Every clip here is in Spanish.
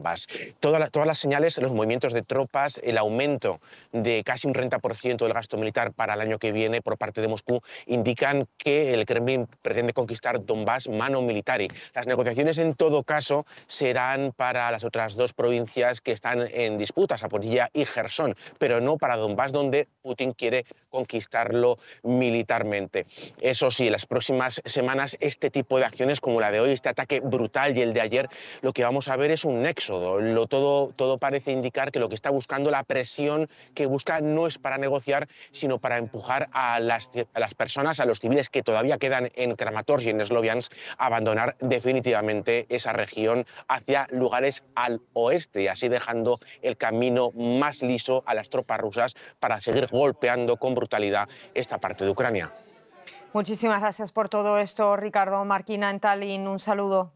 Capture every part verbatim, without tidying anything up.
Donbass. Toda la, todas las señales, los movimientos de tropas, el aumento de casi un treinta por ciento del gasto militar para el año que viene por parte de Moscú indican que el Kremlin pretende conquistar Donbass mano militari. Las negociaciones en todo caso serán para las otras dos provincias que están en disputa, Zaporilla y Jersón, pero no para Donbass, donde Putin quiere conquistarlo militarmente. Eso sí, en las próximas semanas este tipo de acciones como la de hoy, este ataque brutal y el de ayer, lo que vamos a ver es un éxodo. Lo, todo, todo parece indicar que lo que está buscando, la presión que busca, no es para negociar, sino para empujar a las, a las personas, a los civiles que todavía quedan en Kramatorsk y en Sloviansk, a abandonar definitivamente esa región hacia lugares al oeste, y así dejando el camino más liso a las tropas rusas para seguir golpeando con brutalidad esta parte de Ucrania. Muchísimas gracias por todo esto, Ricardo Marquina en Tallinn. Un saludo.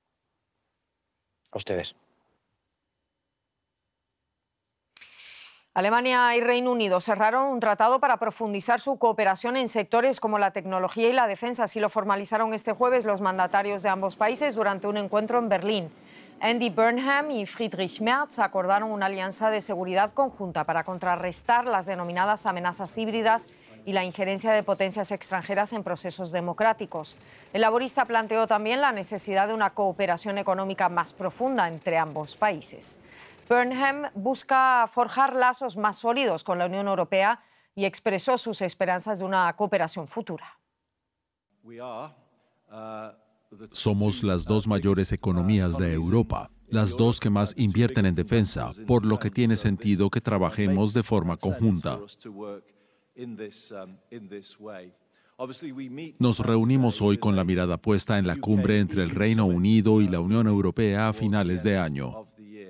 A ustedes. Alemania y Reino Unido cerraron un tratado para profundizar su cooperación en sectores como la tecnología y la defensa. Así lo formalizaron este jueves los mandatarios de ambos países durante un encuentro en Berlín. Andy Burnham y Friedrich Merz acordaron una alianza de seguridad conjunta para contrarrestar las denominadas amenazas híbridas y la injerencia de potencias extranjeras en procesos democráticos. El laborista planteó también la necesidad de una cooperación económica más profunda entre ambos países. Burnham busca forjar lazos más sólidos con la Unión Europea y expresó sus esperanzas de una cooperación futura. Somos las dos mayores economías de Europa, las dos que más invierten en defensa, por lo que tiene sentido que trabajemos de forma conjunta. Nos reunimos hoy con la mirada puesta en la cumbre entre el Reino Unido y la Unión Europea a finales de año.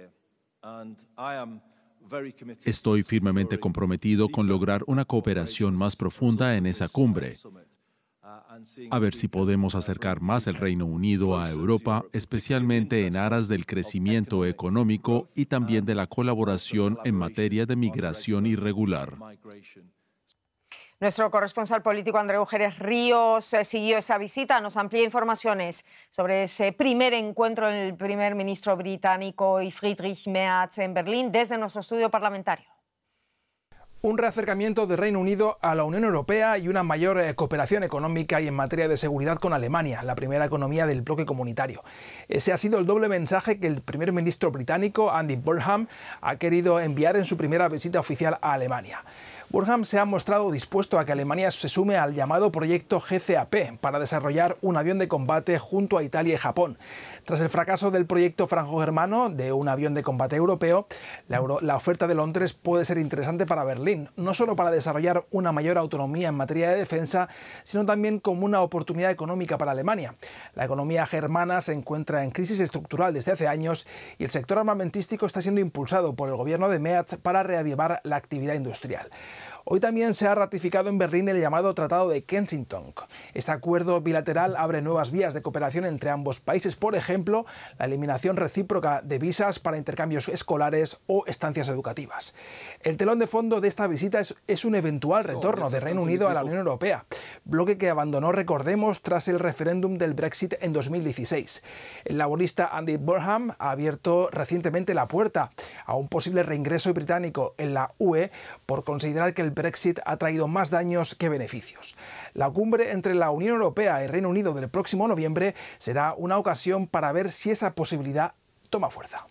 Estoy firmemente comprometido con lograr una cooperación más profunda en esa cumbre. A ver si podemos acercar más el Reino Unido a Europa, especialmente en aras del crecimiento económico y también de la colaboración en materia de migración irregular. Nuestro corresponsal político Andreu Jerez Ríos siguió esa visita. Nos amplía informaciones sobre ese primer encuentro del primer ministro británico y Friedrich Merz en Berlín desde nuestro estudio parlamentario. Un reacercamiento del Reino Unido a la Unión Europea y una mayor eh, cooperación económica y en materia de seguridad con Alemania, la primera economía del bloque comunitario. Ese ha sido el doble mensaje que el primer ministro británico, Andy Burnham, ha querido enviar en su primera visita oficial a Alemania. Burnham se ha mostrado dispuesto a que Alemania se sume al llamado proyecto G C A P para desarrollar un avión de combate junto a Italia y Japón. Tras el fracaso del proyecto franco-germano de un avión de combate europeo, la, Euro la oferta de Londres puede ser interesante para Berlín, no solo para desarrollar una mayor autonomía en materia de defensa, sino también como una oportunidad económica para Alemania. La economía germana se encuentra en crisis estructural desde hace años y el sector armamentístico está siendo impulsado por el gobierno de Merz para reavivar la actividad industrial. Hoy también se ha ratificado en Berlín el llamado Tratado de Kensington. Este acuerdo bilateral abre nuevas vías de cooperación entre ambos países, por ejemplo, la eliminación recíproca de visas para intercambios escolares o estancias educativas. El telón de fondo de esta visita es, es un eventual retorno de Reino Unido a la Unión Europea, bloque que abandonó, recordemos, tras el referéndum del Brexit en dos mil dieciséis. El laborista Andy Burnham ha abierto recientemente la puerta a un posible reingreso británico en la U E por considerar que el Brexit ha traído más daños que beneficios. La cumbre entre la Unión Europea y Reino Unido del próximo noviembre será una ocasión para ver si esa posibilidad toma fuerza.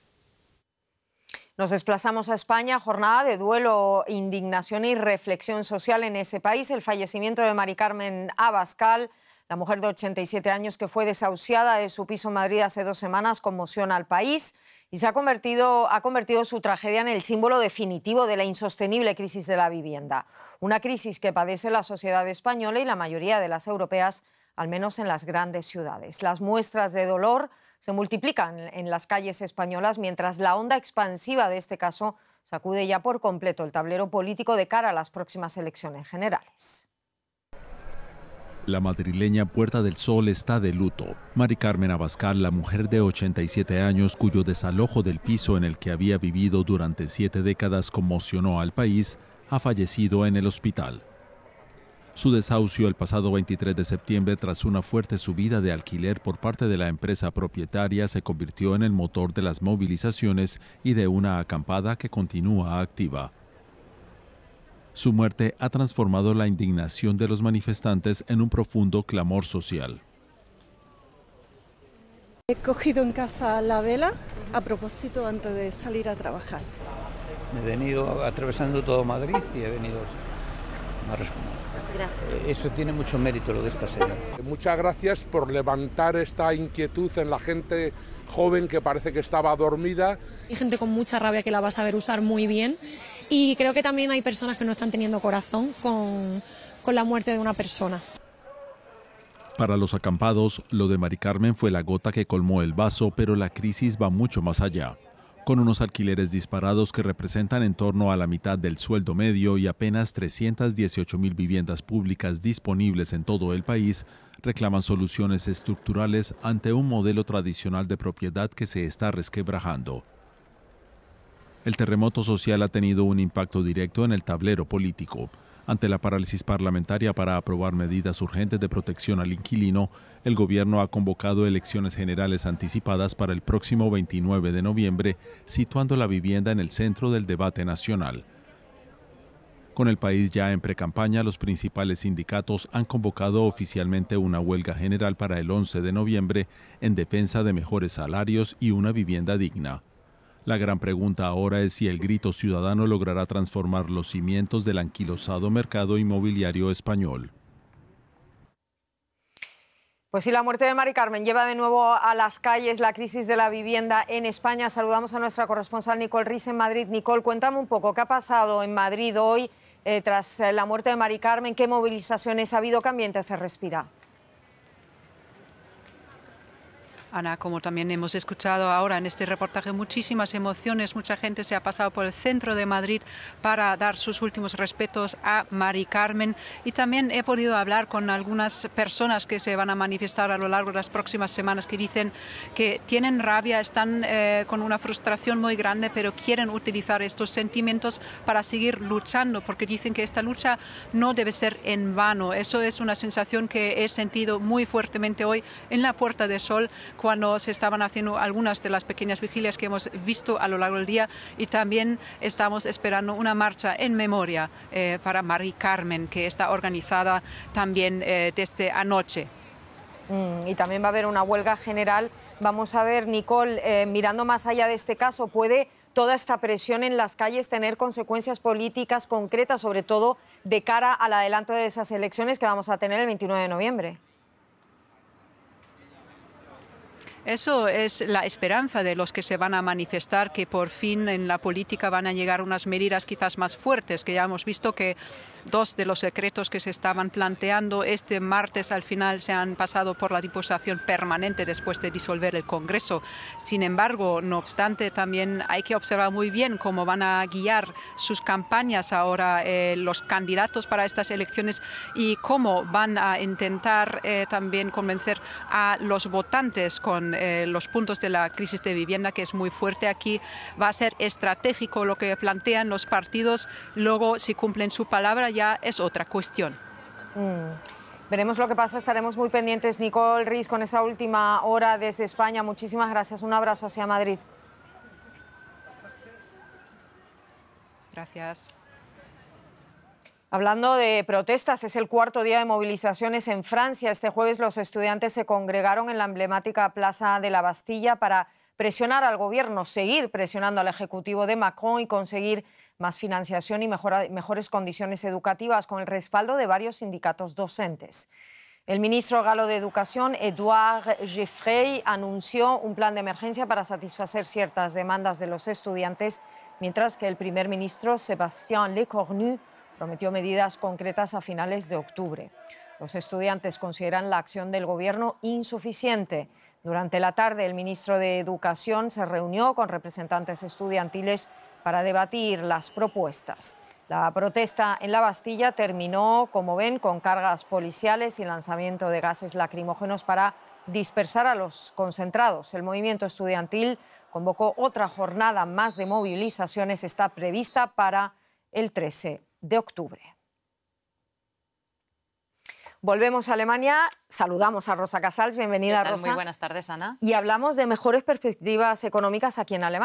Nos desplazamos a España, jornada de duelo, indignación y reflexión social en ese país. El fallecimiento de Mari Carmen Abascal, la mujer de ochenta y siete años que fue desahuciada de su piso en Madrid hace dos semanas, conmociona al país. Y se ha convertido, ha convertido su tragedia en el símbolo definitivo de la insostenible crisis de la vivienda. Una crisis que padece la sociedad española y la mayoría de las europeas, al menos en las grandes ciudades. Las muestras de dolor se multiplican en las calles españolas, mientras la onda expansiva de este caso sacude ya por completo el tablero político de cara a las próximas elecciones generales. La madrileña Puerta del Sol está de luto. Mari Carmen Abascal, la mujer de ochenta y siete años cuyo desalojo del piso en el que había vivido durante siete décadas conmocionó al país, ha fallecido en el hospital. Su desahucio el pasado veintitrés de septiembre tras una fuerte subida de alquiler por parte de la empresa propietaria se convirtió en el motor de las movilizaciones y de una acampada que continúa activa. Su muerte ha transformado la indignación de los manifestantes en un profundo clamor social. He cogido en casa la vela a propósito antes de salir a trabajar. He venido atravesando todo Madrid y he venido a responder. Eso tiene mucho mérito lo de esta señora. Muchas gracias por levantar esta inquietud en la gente joven que parece que estaba dormida. Hay gente con mucha rabia que la va a saber usar muy bien y creo que también hay personas que no están teniendo corazón con, con la muerte de una persona. Para los acampados, lo de Mari Carmen fue la gota que colmó el vaso, pero la crisis va mucho más allá. Con unos alquileres disparados que representan en torno a la mitad del sueldo medio y apenas trescientas dieciocho mil viviendas públicas disponibles en todo el país, reclaman soluciones estructurales ante un modelo tradicional de propiedad que se está resquebrajando. El terremoto social ha tenido un impacto directo en el tablero político. Ante la parálisis parlamentaria para aprobar medidas urgentes de protección al inquilino, el gobierno ha convocado elecciones generales anticipadas para el próximo veintinueve de noviembre, situando la vivienda en el centro del debate nacional. Con el país ya en precampaña, los principales sindicatos han convocado oficialmente una huelga general para el once de noviembre en defensa de mejores salarios y una vivienda digna. La gran pregunta ahora es si el grito ciudadano logrará transformar los cimientos del anquilosado mercado inmobiliario español. Pues sí, la muerte de Mari Carmen lleva de nuevo a las calles la crisis de la vivienda en España. Saludamos a nuestra corresponsal Nicole Riz en Madrid. Nicole, cuéntame un poco, ¿qué ha pasado en Madrid hoy eh, tras la muerte de Mari Carmen? ¿Qué movilizaciones ha habido? ¿Qué ambiente se respira? Ana, como también hemos escuchado ahora en este reportaje, muchísimas emociones, mucha gente se ha pasado por el centro de Madrid para dar sus últimos respetos a Mari Carmen y también he podido hablar con algunas personas que se van a manifestar a lo largo de las próximas semanas que dicen que tienen rabia, están eh, con una frustración muy grande, pero quieren utilizar estos sentimientos para seguir luchando, porque dicen que esta lucha no debe ser en vano. Eso es una sensación que he sentido muy fuertemente hoy en la Puerta del Sol, cuando se estaban haciendo algunas de las pequeñas vigilias que hemos visto a lo largo del día y también estamos esperando una marcha en memoria eh, para Mari Carmen que está organizada también eh, desde anoche. Mm, y también va a haber una huelga general. Vamos a ver, Nicole, eh, mirando más allá de este caso, ¿puede toda esta presión en las calles tener consecuencias políticas concretas, sobre todo de cara al adelanto de esas elecciones que vamos a tener el veintinueve de noviembre? Eso es la esperanza de los que se van a manifestar, que por fin en la política van a llegar unas medidas quizás más fuertes, que ya hemos visto que dos de los decretos que se estaban planteando este martes al final se han pasado por la diputación permanente después de disolver el Congreso. Sin embargo, no obstante, también hay que observar muy bien cómo van a guiar sus campañas ahora eh, los candidatos para estas elecciones y cómo van a intentar eh, también convencer a los votantes con Eh, los puntos de la crisis de vivienda, que es muy fuerte aquí. Va a ser estratégico lo que plantean los partidos, luego si cumplen su palabra ya es otra cuestión. Mm. Veremos lo que pasa, estaremos muy pendientes. Nicole Riz, con esa última hora desde España, muchísimas gracias, un abrazo hacia Madrid. Gracias. Hablando de protestas, es el cuarto día de movilizaciones en Francia. Este jueves los estudiantes se congregaron en la emblemática Plaza de la Bastilla para presionar al gobierno, seguir presionando al ejecutivo de Macron y conseguir más financiación y mejora, mejores condiciones educativas con el respaldo de varios sindicatos docentes. El ministro galo de Educación, Édouard Geoffrey, anunció un plan de emergencia para satisfacer ciertas demandas de los estudiantes, mientras que el primer ministro, Sébastien Lecornu, prometió medidas concretas a finales de octubre. Los estudiantes consideran la acción del gobierno insuficiente. Durante la tarde, el ministro de Educación se reunió con representantes estudiantiles para debatir las propuestas. La protesta en la Bastilla terminó, como ven, con cargas policiales y lanzamiento de gases lacrimógenos para dispersar a los concentrados. El movimiento estudiantil convocó otra jornada más de movilizaciones. Está prevista para el trece de octubre. Volvemos a Alemania, saludamos a Rosa Casals, bienvenida ¿Qué tal? Rosa. Muy buenas tardes, Ana. Y hablamos de mejores perspectivas económicas aquí en Alemania.